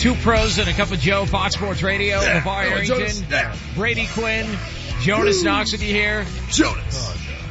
Two pros and a cup of Joe, Fox Sports Radio, LeVar Arrington, Brady Quinn, Jonas Knox with you here. Jonas.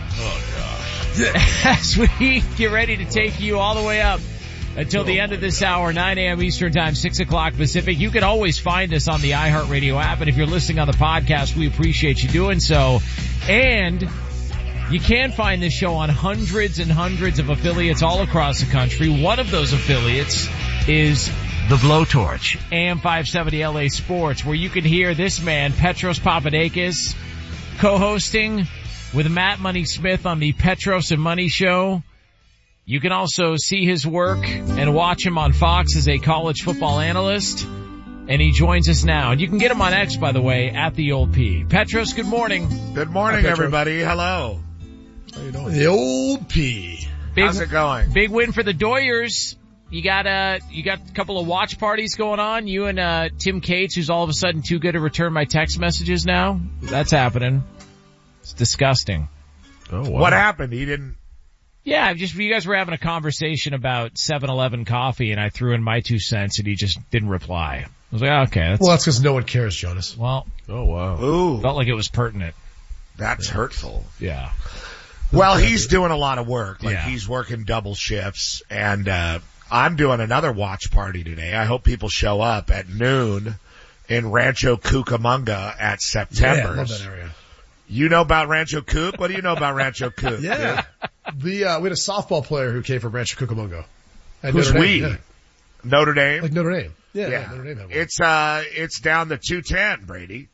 As we get ready to take you all the way up until the end of this hour, 9 a.m. Eastern Time, 6 o'clock Pacific. You can always find us on the iHeartRadio app, and if you're listening on the podcast, we appreciate you doing so. And you can find this show on hundreds and hundreds of affiliates all across the country. One of those affiliates is The Blowtorch, AM 570 LA Sports, where you can hear this man, Petros Papadakis, co-hosting with Matt Money Smith on the Petros and Money Show. You can also see his work and watch him on Fox as a college football analyst. And he joins us now. And you can get him on X, by the way, at the Old P. Petros, good morning. Good morning, everybody. Hello. How you doing? The Old P. How's it going? Big win for the Doyers. You got a couple of watch parties going on. You and Tim Cates, who's all of a sudden too good to return my text messages now. That's happening. It's disgusting. Oh, wow. What happened? He didn't... Yeah, you guys were having a conversation about 7-Eleven coffee, and I threw in my 2 cents, and he just didn't reply. I was like, okay. Well, that's because no one cares, Jonas. Well, oh, wow. Ooh, felt like it was pertinent. that's hurtful. Yeah. Well, he's doing a lot of work. Like, Yeah. he's working double shifts, and I'm doing another watch party today. I hope people show up at noon in Rancho Cucamonga at September's. Yeah, I love that area. You know about Rancho Cuc? What do you know about Rancho Cuc? Yeah. We had a softball player who came from Rancho Cucamonga. At Who's Notre we? Dame. Yeah. Notre Dame? Like Notre Dame. Yeah, Yeah. Notre Dame had one. It's down the 210, Brady.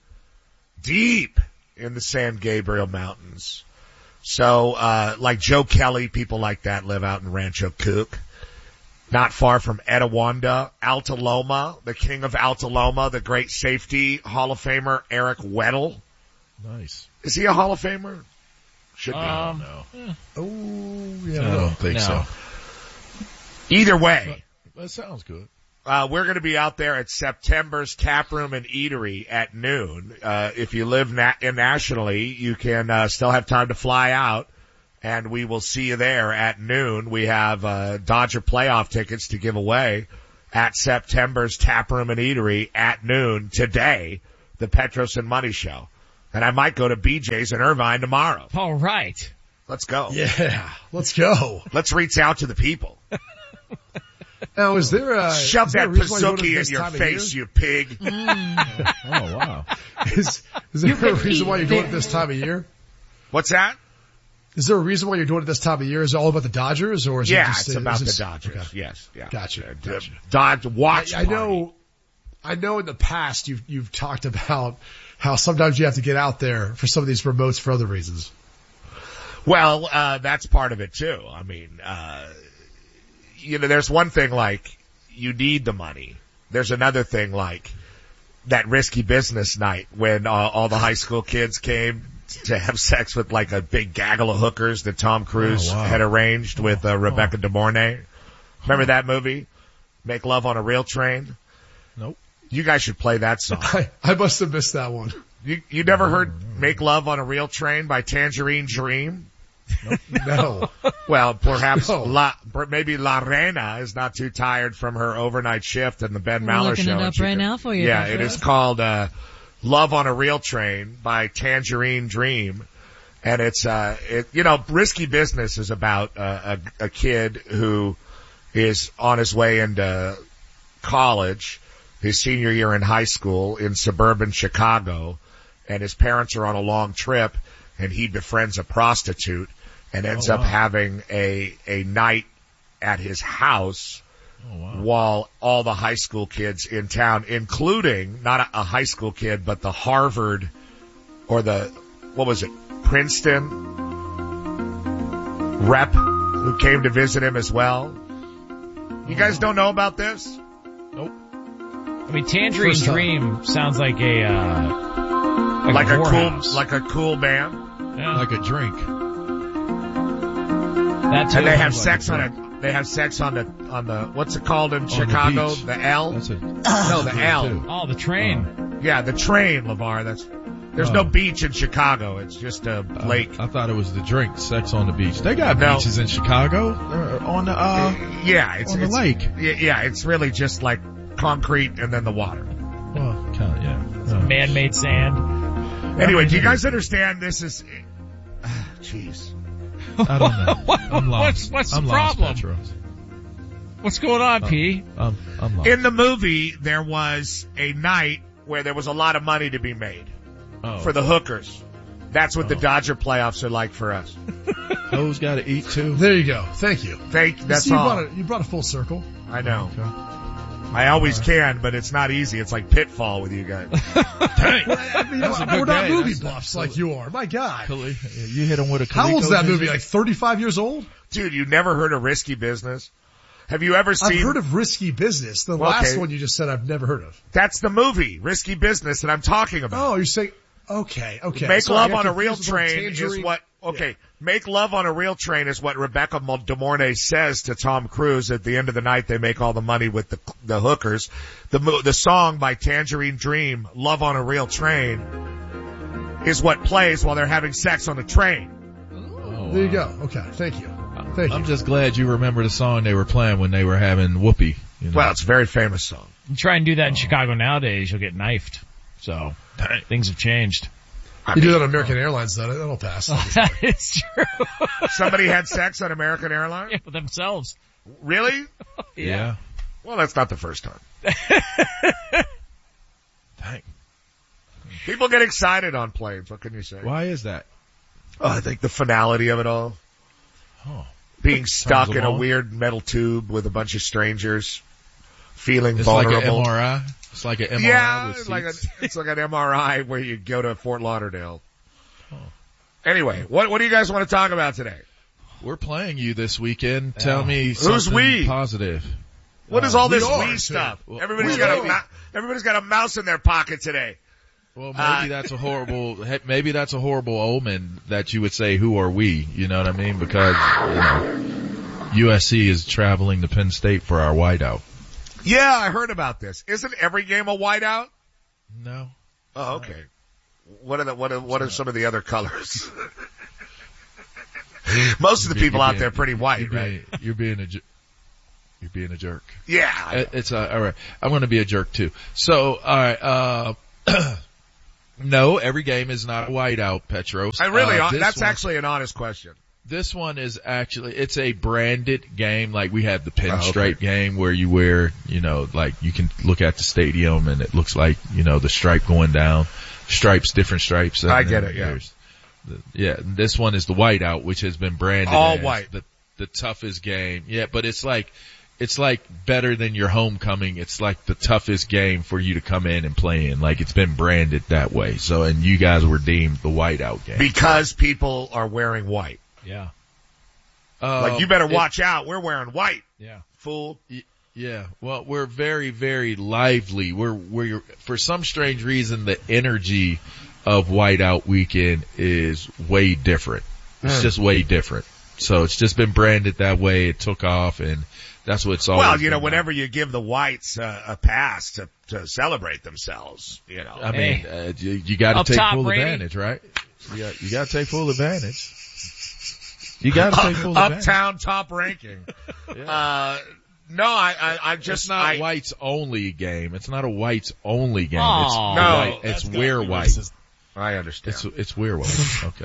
Deep in the San Gabriel Mountains. So, like Joe Kelly, people like that live out in Rancho Cuc. Not far from Etiwanda, Alta Loma, the king of Alta Loma, the great safety Hall of Famer, Eric Weddle. Nice. Is he a Hall of Famer? Should be. No. Oh, yeah. I don't think so. Either way, That sounds good. we're going to be out there at September's Tap Room and Eatery at noon. If you live nationally, you can still have time to fly out, and we will see you there at noon. We have Dodger playoff tickets to give away at September's Tap Room and Eatery at noon today, the Petros and Money Show. And I might go to BJ's in Irvine tomorrow. All right. Let's go. Yeah. Let's go. Let's reach out to the people. Now, is there a... Shove is there that a reason why you go to Pizookie this in your time of face, year? you pig. Oh, wow. Is there a reason why you're doing it this time of year? What's that? Is there a reason why you're doing it this time of year? Is it all about the Dodgers, or is it Yeah, just... it's about is the it- Dodgers. Okay. Yes, yeah. Gotcha. Dodge watch I party. know in the past you've talked about how sometimes you have to get out there for some of these remotes for other reasons. Well, that's part of it too. I mean, there's one thing like you need the money. There's another thing like that risky business night when all the high school kids came to have sex with like a big gaggle of hookers that Tom Cruise had arranged with Rebecca De Mornay. Remember that movie? Make Love on a Real Train? Nope. You guys should play that song. I must have missed that one. You never heard Make Love on a Real Train by Tangerine Dream? No. Well, perhaps No. maybe La Reina is not too tired from her overnight shift in the Ben Maller looking show. it up right now for you. Yeah, it is called Love on a Real Train by Tangerine Dream. And it's, Risky Business is about a kid who is on his way into college, his senior year in high school in suburban Chicago, and his parents are on a long trip, and he befriends a prostitute and ends up having a night at his house while all the high school kids in town, including not a high school kid, but the Harvard or Princeton rep who came to visit him as well. You guys don't know about this? Nope. I mean, Tangerine Dream sounds like a cool band. Yeah. Like a drink. That too. And they have like sex a on drink. it. They have sex on the what's it called in Chicago? beach. The L? That's a No, the L. too. Oh, the train. Yeah, the train, LeVar. There's no beach in Chicago. It's just a lake. I thought it was the drink, sex on the beach. They got No. beaches in Chicago on the Yeah, it's on the lake. Yeah, it's really just like concrete and then the water. Well, kind of, yeah. Man-made sand. Anyway, do you guys understand this is, jeez. I don't know. I'm lost. What's I'm the lost, problem? Petros. What's going on, P? I'm lost. In the movie, there was a night where there was a lot of money to be made for the hookers. That's what the Dodger playoffs are like for us. Hoes got to eat too. There you go. Thank you. That's See, all. you brought a full circle. I know. Okay. I always can, but it's not easy. It's like Pitfall with you guys. Dang. I mean, That's a good we're not game. movie That's- buffs like you are. My God. You hit him with a How old's that Coleco movie? ninja? Like 35 years old? Dude, you never heard of Risky Business? Have you ever seen? I've heard of Risky Business. The Well, last okay. one you just said I've never heard of. That's the movie, Risky Business, that I'm talking about. Oh, you're saying, okay. Make Sorry, Love I got on a Real confused with Train is Tangerine. what, okay, Make Love on a Real Train is what Rebecca De Mornay says to Tom Cruise at the end of the night. They make all the money with the hookers. The song by Tangerine Dream, Love on a Real Train, is what plays while they're having sex on the train. There you go. Okay. Thank you. I'm just glad you remember the song they were playing when they were having whoopee. You know? Well, it's a very famous song. You try and do that in Chicago nowadays, you'll get knifed. So, things have changed. I You mean, do that on American Airlines, though. That'll pass. That is true. somebody had sex on American Airlines? Yeah, for themselves. Really? yeah. Well, that's not the first time. Dang. People get excited on planes. What can you say? Why is that? Oh, I think the finality of it all. Oh. Being stuck Turns in a them on. weird metal tube with a bunch of strangers, feeling It's vulnerable. like an MRI. It's like an MRI Yeah, with it's like seats. it's like an MRI where you go to Fort Lauderdale. Anyway, what do you guys want to talk about today? We're playing you this weekend. Tell me Who's something we? positive. What is all this we are, Wii too. stuff? Well, Everybody's we got are. everybody's got a mouse in their pocket today. Well, maybe that's a horrible. Maybe that's a horrible omen that you would say, "Who are we?" You know what I mean? Because USC is traveling to Penn State for our whiteout. Yeah, I heard about this. Isn't every game a whiteout? No. Oh, okay. What are some of the other colors? Most of the people out there are pretty white, right? You're being a jerk. Yeah. It's all right. I'm going to be a jerk too. So, all right. No, every game is not a whiteout, Petros. That's actually an honest question. This one is actually, it's a branded game. Like we have the pinstripe game where you wear, like you can look at the stadium and it looks like, the stripe going down, different stripes. I get it, yeah. Yeah, this one is the whiteout, which has been branded all as white. The toughest game. Yeah, but it's like better than your homecoming. It's like the toughest game for you to come in and play in. Like it's been branded that way. So, and you guys were deemed the whiteout game. Because people are wearing white. Yeah. Like you better watch out. We're wearing white. Yeah. Fool. Yeah. Well, we're very, very lively. We're for some strange reason, the energy of Whiteout Weekend is way different. It's just way different. So it's just been branded that way. It took off and that's what it's all. Well, whenever you give the whites a pass to celebrate themselves, I mean, you got to take full advantage, right? You got to take full advantage. You got to take full advantage. Uptown top ranking. Yeah. No, I just it's not whites only game. It's not a whites only game. Aw. No, it's we're white. I understand. It's we're white. Okay.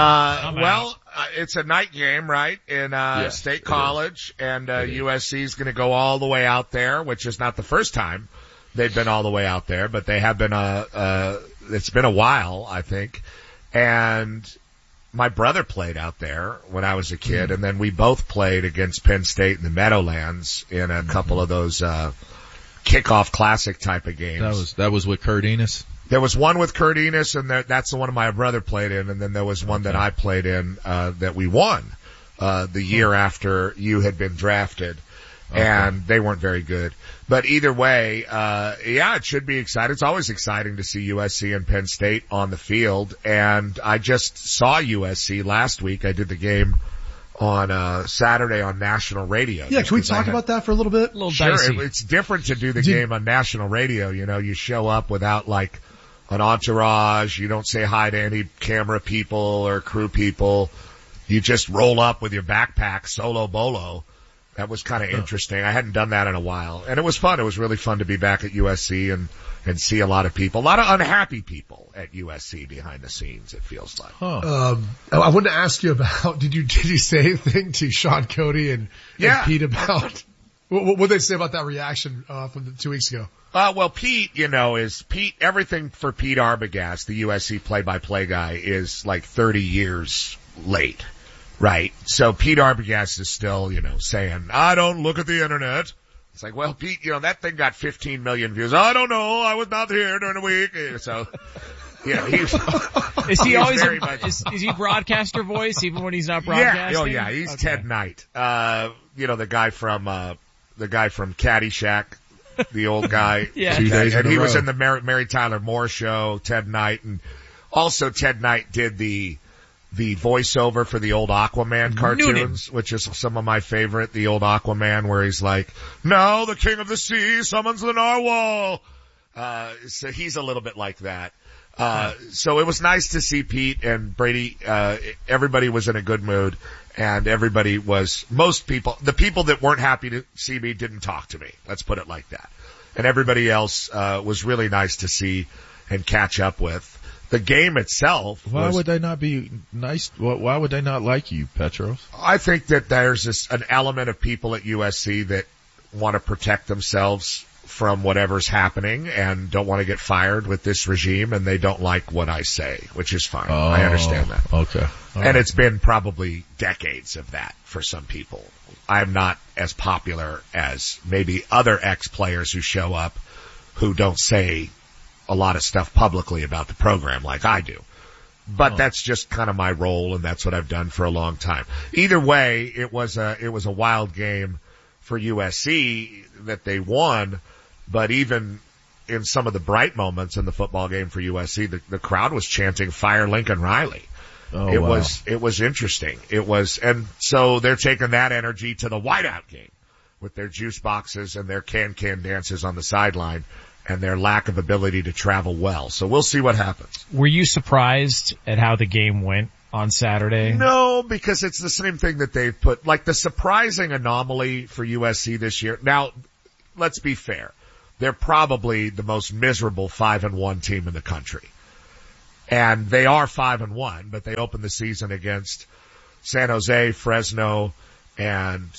It's a night game, right? In State College, and USC is going to go all the way out there, which is not the first time they've been all the way out there, but they have been. It's been a while, I think, and my brother played out there when I was a kid, and then we both played against Penn State in the Meadowlands in a couple of those kickoff classic type of games. That was with Kurt Enos. There was one with Kurt Enos, and that's the one my brother played in, and then there was one that I played in that we won the year after you had been drafted, and they weren't very good. But either way, it should be exciting. It's always exciting to see USC and Penn State on the field, and I just saw USC last week. I did the game on Saturday on national radio. Yeah, can we talk about that for a little bit? A little Sure, dicey. it's different to do the game on national radio. You show up without like an entourage. You don't say hi to any camera people or crew people. You just roll up with your backpack, solo bolo, That was kind of interesting. I hadn't done that in a while, and it was fun. It was really fun to be back at USC and see a lot of people, a lot of unhappy people at USC behind the scenes. It feels like. Huh. I wanted to ask you about, did you say anything to Sean Cody and Pete about, what did they say about that reaction, from 2 weeks ago? Well, Pete, everything for Pete Arbogast, the USC play-by-play guy, is like 30 years late. Right. So Pete Arbogast is still, saying, I don't look at the internet. It's like, well, Pete, that thing got 15 million views. I don't know. I was not here during the week. So, is he always, is he broadcaster voice even when he's not broadcasting? Yeah. Oh yeah. He's okay. Ted Knight. The guy from Caddyshack, the old guy. Yeah. 2 days and in a he row. was in the Mary Tyler Moore show, Ted Knight. And also Ted Knight did the voiceover for the old Aquaman cartoons, which is some of my favorite, the old Aquaman where he's like, now the king of the sea summons the narwhal. So he's a little bit like that. So it was nice to see Pete and Brady, everybody was in a good mood and the people that weren't happy to see me didn't talk to me. Let's put it like that. And everybody else, was really nice to see and catch up with. The game itself. Why would they not be nice? Why would they not like you, Petros? I think that there's an element of people at USC that want to protect themselves from whatever's happening and don't want to get fired with this regime, and they don't like what I say, which is fine. I understand that. Okay. And it's been probably decades of that for some people. I'm not as popular as maybe other ex-players who show up who don't say a lot of stuff publicly about the program like I do. But that's just kind of my role, and that's what I've done for a long time. Either way, it was a wild game for USC that they won, but even in some of the bright moments in the football game for USC, the crowd was chanting "Fire Lincoln Riley." It was interesting. And so they're taking that energy to the whiteout game with their juice boxes and their can dances on the sideline, and their lack of ability to travel well. So we'll see what happens. Were you surprised at how the game went on Saturday? No, because it's the same thing that they've put, like the surprising anomaly for USC this year. Now, let's be fair. They're probably the most miserable 5-1 team in the country. And they are 5-1, but they opened the season against San Jose, Fresno, and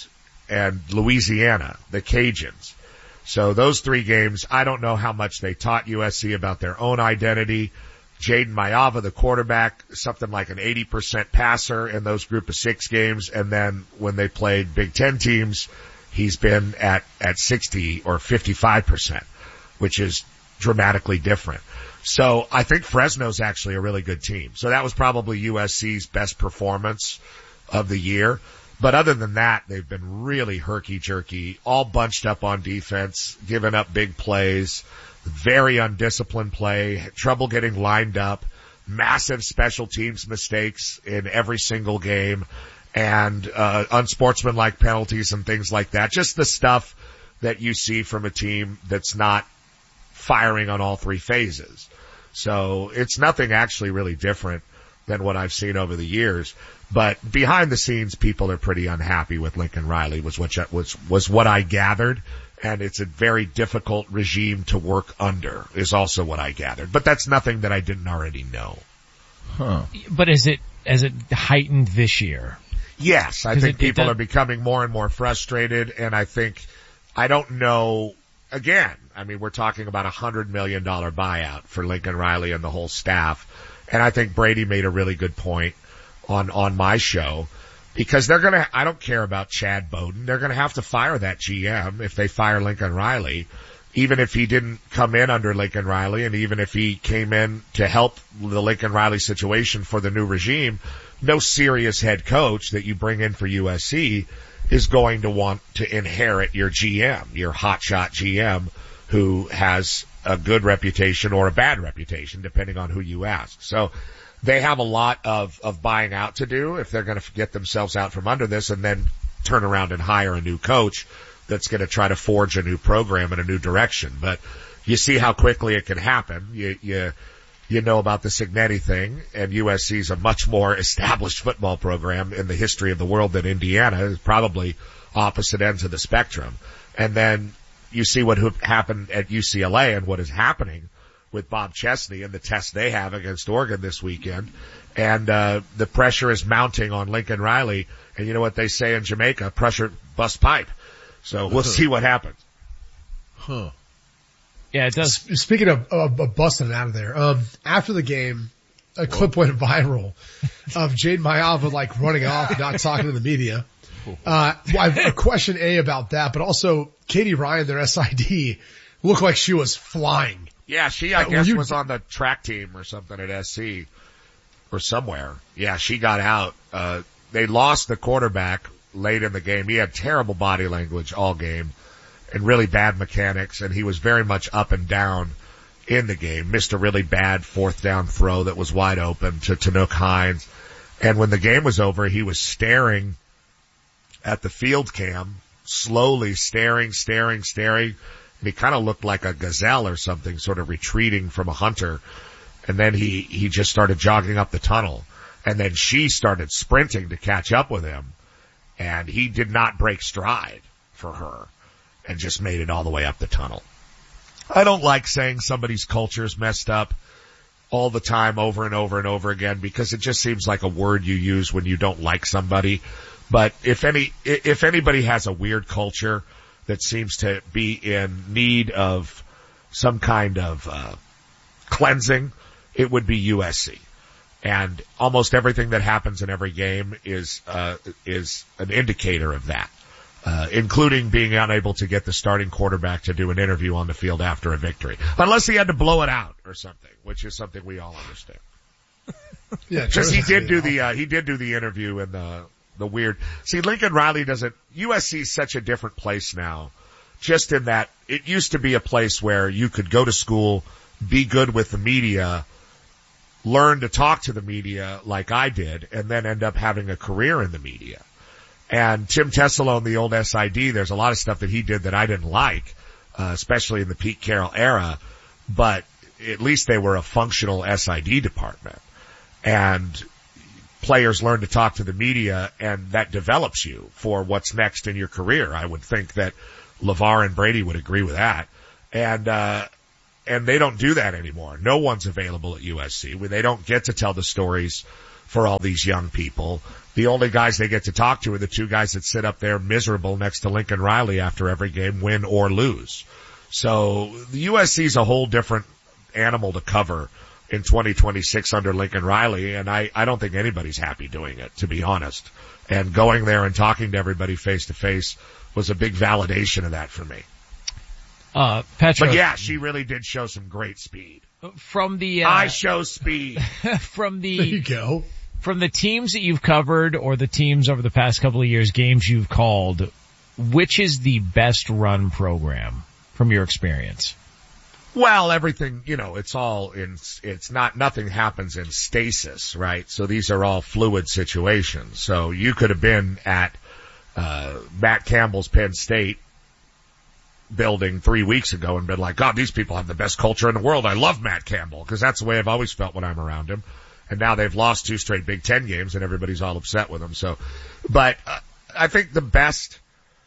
Louisiana, the Cajuns. So those 3 games, I don't know how much they taught USC about their own identity. Jaden Mayava, the quarterback, something like an 80% passer in those group of 6 games. And then when they played Big Ten teams, he's been at 60 or 55%, which is dramatically different. So I think Fresno's actually a really good team. So that was probably USC's best performance of the year. But other than that, they've been really herky-jerky, all bunched up on defense, giving up big plays, very undisciplined play, trouble getting lined up, massive special teams mistakes in every single game, and unsportsmanlike penalties and things like that. Just the stuff that you see from a team that's not firing on all 3 phases. So it's nothing actually really different than what I've seen over the years. But behind the scenes, people are pretty unhappy with Lincoln Riley, was what I gathered. And it's a very difficult regime to work under, is also what I gathered. But that's nothing that I didn't already know. Huh. But has it heightened this year? Yes, I think people are becoming more and more frustrated, and I don't know, again, I mean, we're talking about $100 million buyout for Lincoln Riley and the whole staff. And I think Brady made a really good point on my show, because I don't care about Chad Bowden. They're gonna have to fire that GM if they fire Lincoln Riley, even if he didn't come in under Lincoln Riley, and even if he came in to help the Lincoln Riley situation for the new regime. No serious head coach that you bring in for USC is going to want to inherit your GM, your hotshot GM, who has a good reputation or a bad reputation, depending on who you ask. So they have a lot of buying out to do if they're going to get themselves out from under this and then turn around and hire a new coach that's going to try to forge a new program in a new direction. But you see how quickly it can happen. You know about the Cignetti thing, and USC is a much more established football program in the history of the world than Indiana. It's probably opposite ends of the spectrum. And then you see what happened at UCLA and what is happening with Bob Chesney and the test they have against Oregon this weekend. And the pressure is mounting on Lincoln Riley. And you know what they say in Jamaica? Pressure busts pipe. So we'll see what happens. Huh. Yeah, it does. Speaking of busting it out of there, after the game, a clip went viral of Jade Mayava like running off and not talking to the media. I have a question about that, but also Katie Ryan, their SID, looked like she was flying. Yeah, she, I guess, was on the track team or something at SC or somewhere. Yeah, she got out. They lost the quarterback late in the game. He had terrible body language all game and really bad mechanics, and he was very much up and down in the game. Missed a really bad fourth down throw that was wide open to Tanook Hines. And when the game was over, he was staring at the field cam, slowly staring. And he kind of looked like a gazelle or something, sort of retreating from a hunter. And then he just started jogging up the tunnel. And then she started sprinting to catch up with him. And he did not break stride for her and just made it all the way up the tunnel. I don't like saying somebody's culture is messed up all the time over and over and over again, because it just seems like a word you use when you don't like somebody. But if anybody has a weird culture that seems to be in need of some kind of cleansing, it would be USC. And almost everything that happens in every game is an indicator of that, including being unable to get the starting quarterback to do an interview on the field after a victory, unless he had to blow it out or something, which is something we all understand. Yeah, because he did do the interview in the weird. See, Lincoln Riley doesn't. USC is such a different place now, just in that it used to be a place where you could go to school, be good with the media, learn to talk to the media like I did, and then end up having a career in the media. And Tim Tessalone, the old SID, there's a lot of stuff that he did that I didn't like, especially in the Pete Carroll era, but at least they were a functional SID department. And players learn to talk to the media, and that develops you for what's next in your career. I would think that LeVar and Brady would agree with that. And they don't do that anymore. No one's available at USC. They don't get to tell the stories for all these young people. The only guys they get to talk to are the two guys that sit up there miserable next to Lincoln Riley after every game, win or lose. So the USC is a whole different animal to cover in 2026 under Lincoln Riley, and I don't think anybody's happy doing it, to be honest. And going there and talking to everybody face to face was a big validation of that for me. Petra. But yeah, she really did show some great speed. From the, I show speed. There you go. From the teams that you've covered or the teams over the past couple of years, games you've called, which is the best run program from your experience? Well, everything, nothing happens in stasis, right? So these are all fluid situations. So you could have been at, Matt Campbell's Penn State building 3 weeks ago and been like, God, these people have the best culture in the world. I love Matt Campbell, because that's the way I've always felt when I'm around him. And now they've lost 2 straight Big Ten games and everybody's all upset with them. So, but I think the best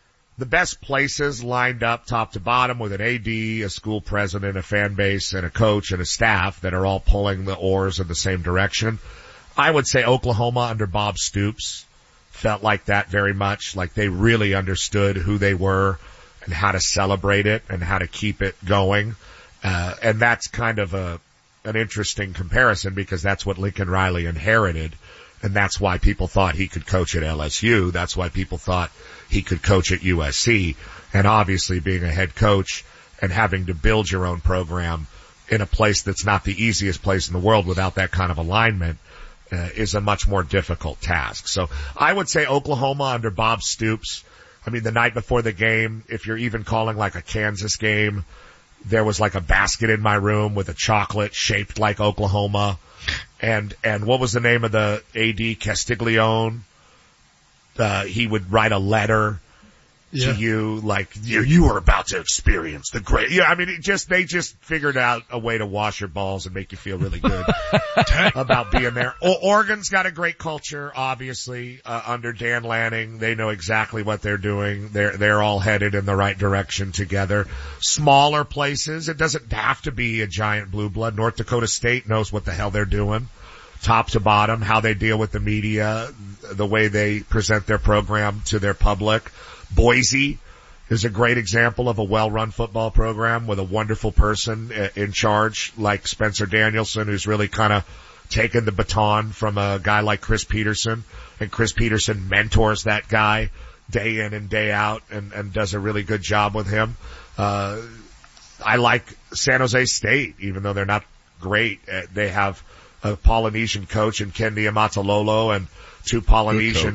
places lined up top to bottom with an AD, a school president, a fan base, and a coach and a staff that are all pulling the oars in the same direction. I would say Oklahoma under Bob Stoops felt like that very much, like they really understood who they were and how to celebrate it and how to keep it going. And that's kind of an interesting comparison, because that's what Lincoln Riley inherited. And that's why people thought he could coach at LSU. That's why people thought he could coach at USC. And obviously being a head coach and having to build your own program in a place that's not the easiest place in the world without that kind of alignment is a much more difficult task. So I would say Oklahoma under Bob Stoops. I mean, the night before the game, if you're even calling like a Kansas game, there was like a basket in my room with a chocolate shaped like Oklahoma. And what was the name of the AD? Castiglione. He would write a letter to you, like you were about to experience the great. Yeah, I mean, they just figured out a way to wash your balls and make you feel really good about being there. Oregon's got a great culture, obviously, under Dan Lanning. They know exactly what they're doing. They're all headed in the right direction together. Smaller places, it doesn't have to be a giant blue blood. North Dakota State knows what the hell they're doing, top to bottom, how they deal with the media, the way they present their program to their public. Boise is a great example of a well-run football program with a wonderful person in charge like Spencer Danielson, who's really kind of taken the baton from a guy like Chris Peterson. And Chris Peterson mentors that guy day in and day out and does a really good job with him. I like San Jose State, even though they're not great. They have a Polynesian coach in Ken Niumatalolo and two Polynesian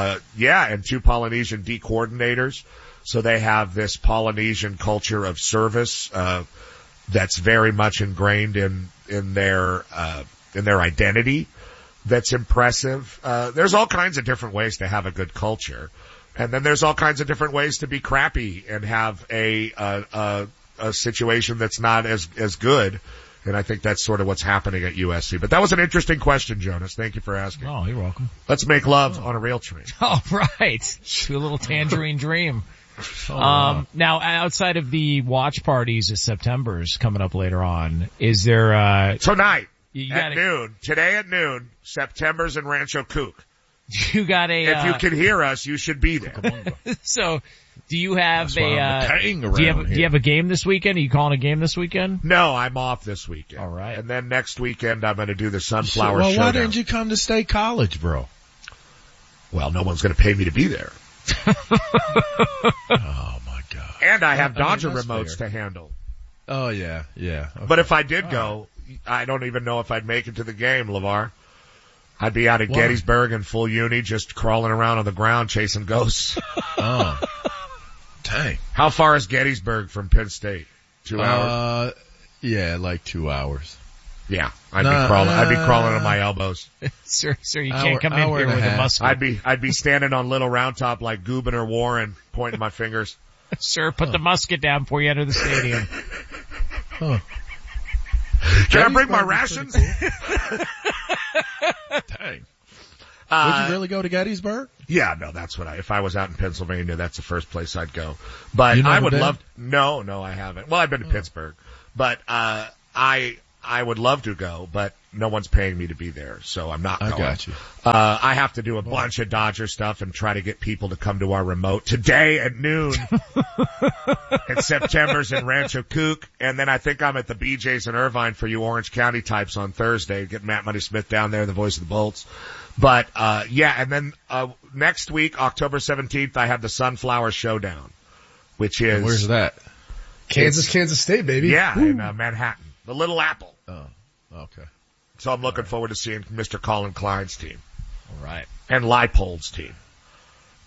D coordinators. So they have this Polynesian culture of service, that's very much ingrained in their identity. That's impressive. There's all kinds of different ways to have a good culture. And then there's all kinds of different ways to be crappy and have a situation that's not as good. And I think that's sort of what's happening at USC. But that was an interesting question, Jonas. Thank you for asking. Oh, you're welcome. Let's make love on a rail train. All right. Do a little tangerine dream. Now, outside of the watch parties of September's coming up later on, is there, tonight at noon, today at noon, September's in Rancho Cook. You got if you can hear us, you should be there. So, do you have do you have a game this weekend? Are you calling a game this weekend? No, I'm off this weekend. All right. And then next weekend I'm going to do the Sunflower Showdown. Well, why didn't you come to State College, bro? Well, no one's going to pay me to be there. Oh my God. And I have Dodger remotes to handle. Oh yeah. Okay. But if I did go, I don't even know if I'd make it to the game, LeVar. I'd be out at Gettysburg in full uni, just crawling around on the ground chasing ghosts. Oh. Dang. How far is Gettysburg from Penn State? 2 hours? Yeah, like 2 hours. Yeah, I'd be crawling on my elbows. Sir, you can't come in here with a musket. I'd be standing on Little Round Top like Gouverneur Warren, pointing my fingers. Sir, put the musket down before you enter the stadium. Huh. Can I bring my rations? Dang. Would you really go to Gettysburg? Yeah, no, that's what if I was out in Pennsylvania, that's the first place I'd go. But You I never would been? love, no, I haven't. Well, I've been to Pittsburgh, but, I would love to go, but no one's paying me to be there, so I'm not going. I got you. I have to do a bunch of Dodger stuff and try to get people to come to our remote today at noon. At September's in Rancho Cook, and then I think I'm at the BJ's in Irvine for you Orange County types on Thursday. Get Matt Money Smith down there, the voice of the Bolts. But, and then, next week, October 17th, I have the Sunflower Showdown, which is... And where's that? Kansas State, baby. Yeah, in Manhattan. The Little Apple. Oh, okay. So I'm looking forward to seeing Mr. Colin Klein's team. All right. And Leipold's team.